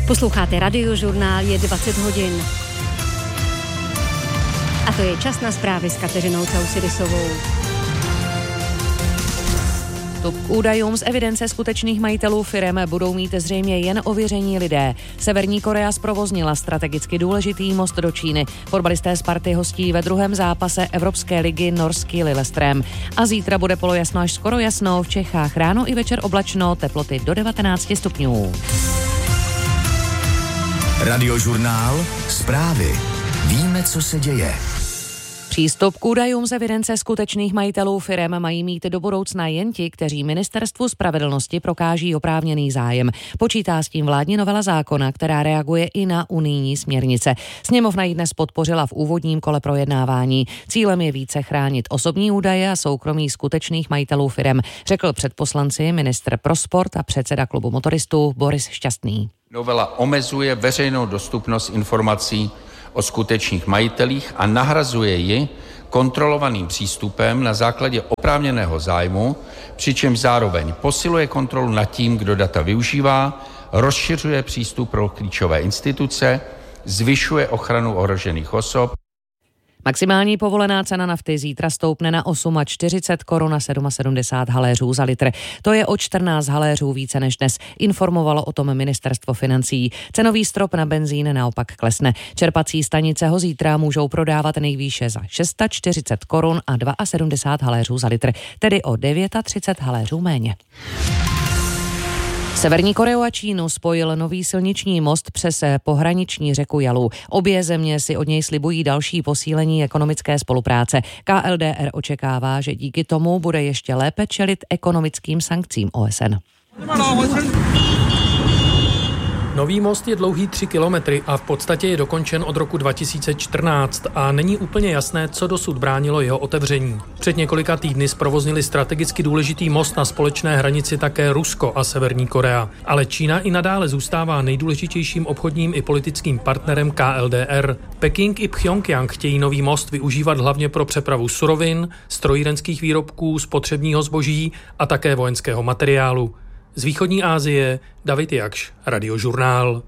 Posloucháte Radiožurnál, je 20 hodin. A to je čas na zprávy s Kateřinou Causidisovou. K údajům z evidence skutečných majitelů firem budou mít zřejmě jen ověření lidé. Severní Korea zprovoznila strategicky důležitý most do Číny. Fotbalisté Sparty hostí ve druhém zápase Evropské ligy norský Lillestrøm. A zítra bude polojasno až skoro jasno, v Čechách ráno i večer oblačno, teploty do 19 stupňů. Radiožurnál, zprávy. Víme, co se děje. Přístup k údajům z evidence skutečných majitelů firem mají mít do budoucna jen ti, kteří Ministerstvu spravedlnosti prokáží oprávněný zájem. Počítá s tím vládní novela zákona, která reaguje i na unijní směrnice. Sněmovna ji dnes podpořila v úvodním kole projednávání. Cílem je více chránit osobní údaje a soukromí skutečných majitelů firem, řekl před poslanci ministr pro sport a předseda klubu motoristů Boris Šťastný. Novela omezuje veřejnou dostupnost informací o skutečných majitelích a nahrazuje ji kontrolovaným přístupem na základě oprávněného zájmu, přičemž zároveň posiluje kontrolu nad tím, kdo data využívá, rozšiřuje přístup pro klíčové instituce, zvyšuje ochranu ohrožených osob. Maximální povolená cena nafty zítra stoupne na 48 korun a 77 haléřů za litr. To je o 14 haléřů více než dnes. Informovalo o tom ministerstvo financí. Cenový strop na benzín naopak klesne. Čerpací stanice ho zítra můžou prodávat nejvýše za 640 korun a 72 haléřů za litr, tedy o 39 haléřů méně. Severní Koreu a Čínu spojil nový silniční most přes pohraniční řeku Jalu. Obě země si od něj slibují další posílení ekonomické spolupráce. KLDR očekává, že díky tomu bude ještě lépe čelit ekonomickým sankcím OSN. Nový most je dlouhý 3 kilometry a v podstatě je dokončen od roku 2014 a není úplně jasné, co dosud bránilo jeho otevření. Před několika týdny zprovoznili strategicky důležitý most na společné hranici také Rusko a Severní Korea. Ale Čína i nadále zůstává nejdůležitějším obchodním i politickým partnerem KLDR. Peking i Pchjongjang chtějí nový most využívat hlavně pro přepravu surovin, strojírenských výrobků, spotřebního zboží a také vojenského materiálu. Z východní Asie David Jakš, Radiožurnál.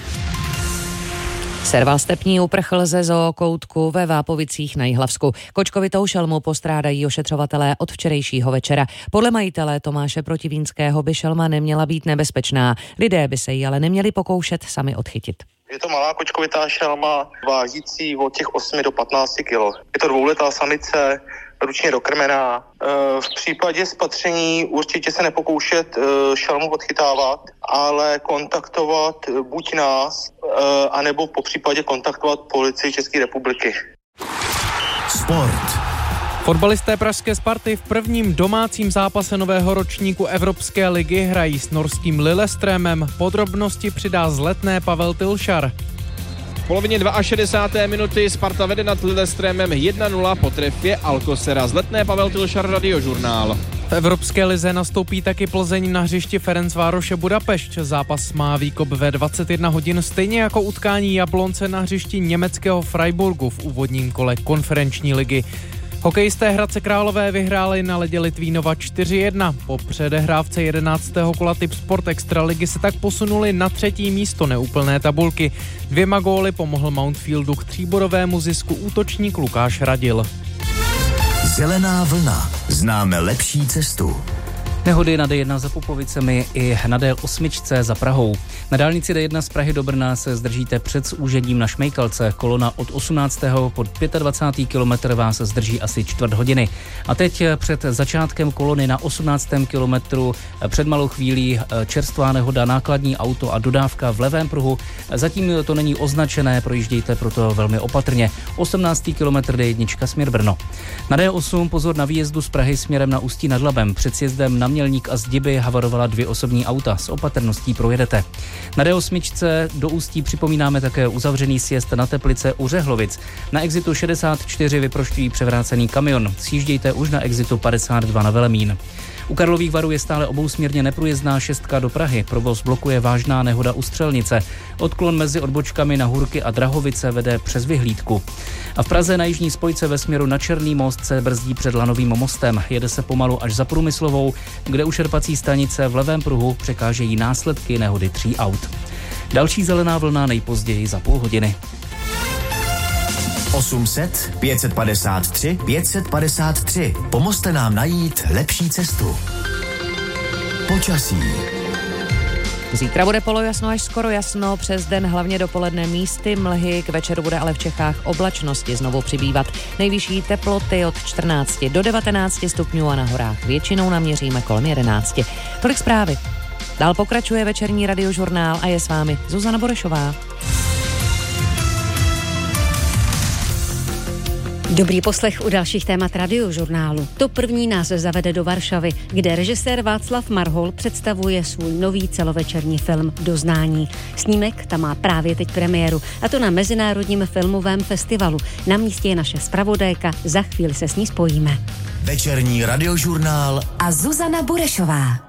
Serval stepní uprchl ze zookoutku ve Vápovicích na Jihlavsku. Kočkovitou šelmu postrádají ošetřovatelé od včerejšího večera. Podle majitele Tomáše Protivínského by šelma neměla být nebezpečná. Lidé by se jí ale neměli pokoušet sami odchytit. Je to malá kočkovitá šelma, vážící od těch 8 do 15 kg. Je to dvouletá samice, ručně dokrmená. V případě spatření určitě se nepokoušet šelmu odchytávat, ale kontaktovat buď nás, anebo po případě kontaktovat policii České republiky. Sport. Fotbalisté pražské Sparty v prvním domácím zápase nového ročníku Evropské ligy hrají s norským Lillestrømem. Podrobnosti přidá z Letné Pavel Tylšar. V polovině 62. minuty Sparta vede nad Lillestrømem 1-0 po trefě Alcosera. Z Letné Pavel Tylšar, Radiožurnál. V Evropské lize nastoupí taky Plzeň na hřišti Ferencvároše Budapešť. Zápas má výkop ve 21 hodin, stejně jako utkání Jablonce na hřišti německého Freiburgu v úvodním kole konferenční ligy. Hokejisté Hradce Králové vyhráli na ledě Litvínova 4-1. Po předehrávce 11. kola Tip Sport Extraligy se tak posunuli na 3. místo neúplné tabulky. 2 góly pomohl Mountfieldu k 3bodovému zisku útočník Lukáš Radil. Zelená vlna. Známe lepší cestu. Nehody na D1 za Popovicemi i na D8 za Prahou. Na dálnici D1 z Prahy do Brna se zdržíte před zúžením na Šmejkalce. Kolona od 18. pod 25. kilometr vás zdrží asi čtvrt hodiny. A teď před začátkem kolony na 18. kilometru před malou chvílí čerstvá nehoda, nákladní auto a dodávka v levém pruhu. Zatím to není označené, projíždějte proto velmi opatrně. 18. kilometr D1 směr Brno. Na D8 pozor na výjezdu z Prahy směrem na Ústí nad Labem. Před sjezdem na Mělník a Zdiby havarovala 2 osobní auta. S opatrností projedete. Na D8 do Ústí připomínáme také uzavřený sjezd na Teplice u Řehlovic. Na exitu 64 vyprošťují převrácený kamion. Sjíždějte už na exitu 52 na Velemín. U Karlových Varů je stále obousměrně neprůjezdná 6 do Prahy. Provoz blokuje vážná nehoda u Střelnice. Odklon mezi odbočkami na Hurky a Drahovice vede přes Vyhlídku. A v Praze na jižní spojce ve směru na Černý most se brzdí před Lanovým mostem. Jede se pomalu až za Průmyslovou, kde u čerpací stanice v levém pruhu překážejí následky nehody 3 aut. Další zelená vlna nejpozději za půl hodiny. 800 553 553. Pomozte nám najít lepší cestu. Počasí. Zítra bude polojasno až skoro jasno, přes den hlavně dopoledne místy mlhy, k večeru bude ale v Čechách oblačnosti znovu přibývat. Nejvyšší teploty od 14 do 19 stupňů a na horách většinou naměříme kolem 11. Tolik zprávy. Dál pokračuje večerní radiožurnál a je s vámi Zuzana Burešová. Dobrý poslech u dalších témat radiožurnálu. To první nás zavede do Varšavy, kde režisér Václav Marhol představuje svůj nový celovečerní film Doznání. Snímek tam má právě teď premiéru, a to na Mezinárodním filmovém festivalu. Na místě je naše zpravodajka, za chvíli se s ní spojíme. Večerní radiožurnál a Zuzana Burešová.